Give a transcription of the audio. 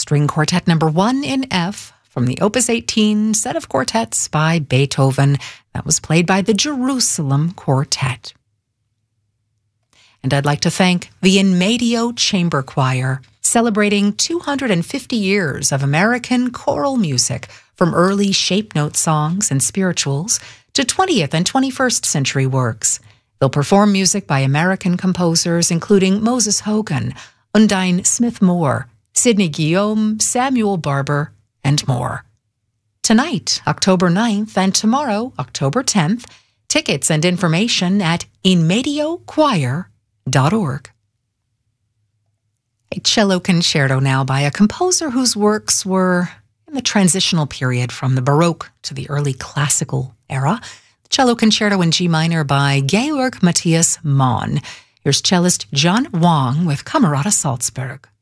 String Quartet Number 1 in F from the Opus 18 set of quartets by Beethoven. That was played by the Jerusalem Quartet. And I'd like to thank the In Medio Chamber Choir, celebrating 250 years of American choral music from early shape note songs and spirituals to 20th and 21st century works. They'll perform music by American composers including Moses Hogan, Undine Smith-Moore, Sidney Guillaume, Samuel Barber, and more. Tonight, October 9th, and tomorrow, October 10th, tickets and information at inmediochoir.org. A cello concerto now by a composer whose works were in the transitional period from the Baroque to the early classical era. The cello concerto in G minor by Georg Matthias Mann. Here's cellist John Wang with Camerata Salzburg.